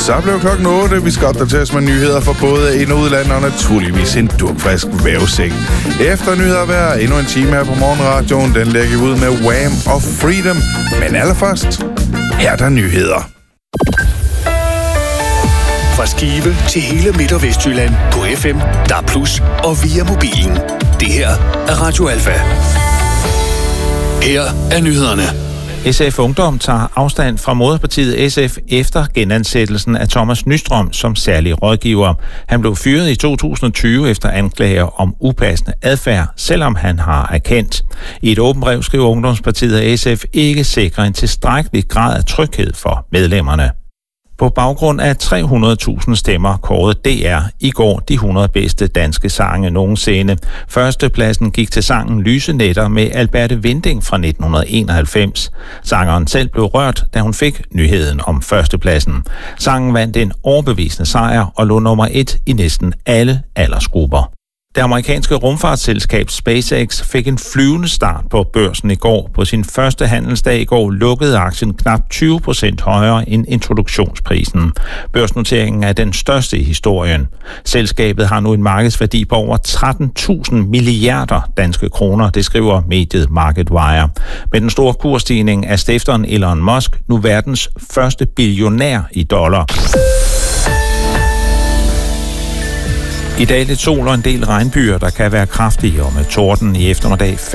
Så blev klokken 8. Vi skal opdateres med nyheder fra både ind- og udland, og naturligvis en durkfrisk vævesæk. Efter nyheder hver endnu en time her på Morgenradioen. Den lægger ud med Wham og Freedom. Men allerførst, her er der nyheder. Fra Skive til hele Midt- og Vestjylland på FM, DAB+ og via mobilen. Det her er Radio Alfa. Her er nyhederne. SF Ungdom tager afstand fra moderpartiet SF efter genansættelsen af Thomas Nystrøm som særlig rådgiver. Han blev fyret i 2020 efter anklager om upassende adfærd, selvom han har erkendt. I et åbent brev skriver Ungdomspartiet, at SF ikke sikrer en tilstrækkelig grad af tryghed for medlemmerne. På baggrund af 300.000 stemmer kårede DR i går de 100 bedste danske sange nogensinde. Førstepladsen gik til sangen Lyse Nætter med Alberte Winding fra 1991. Sangeren selv blev rørt, da hun fik nyheden om førstepladsen. Sangen vandt en overbevisende sejr og lå nummer 1 i næsten alle aldersgrupper. Det amerikanske rumfartsselskab SpaceX fik en flyvende start på børsen i går. På sin første handelsdag i går lukkede aktien knap 20% højere end introduktionsprisen. Børsnoteringen er den største i historien. Selskabet har nu en markedsværdi på over 13.000 milliarder danske kroner, det skriver mediet MarketWire. Med den store kursstigning er stifteren Elon Musk nu verdens første billionær i dollar. I dag lidt sol og en del regnbyer, der kan være kraftige, og med torden i eftermiddag